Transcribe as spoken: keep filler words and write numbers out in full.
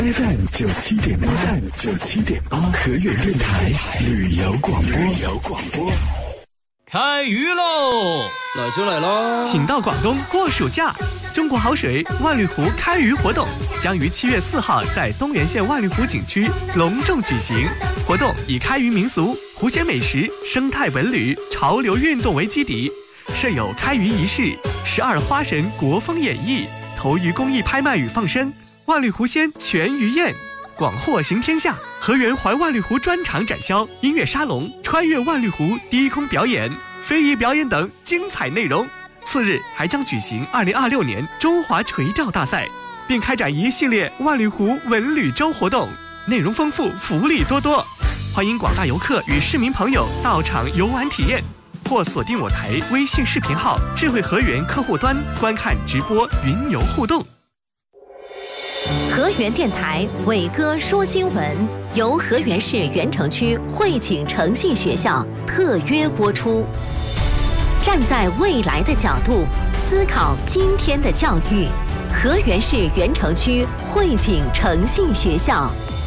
F M 九七点八 ，F M 九七点八，河源电台旅游广播。旅游广播。 开鱼喽！ 来就来喽！ 请到广东过暑假，中国好水万绿湖开鱼活动将于七月四号在东源县万绿湖景区隆重举行。活动以开渔民俗、湖鲜美食、生态文旅、潮流运动为基底，设有开渔仪式、十二花神国风演绎、投鱼公益拍卖与放生、万绿湖鲜全鱼宴。广获行天下，河源环万绿湖专场展销、音乐沙龙、穿越万绿湖低空表演、非遗表演等精彩内容。次日还将举行二零二六年中华垂钓大赛，并开展一系列万绿湖文旅周活动，内容丰富，福利多多。欢迎广大游客与市民朋友到场游玩体验，或锁定我台微信视频号智慧河源客户端观看直播云游互动。 河源电台伟哥说新闻由河源市源城区汇景诚信学校特约播出。站在未来的角度思考今天的教育，河源市源城区汇景诚信学校。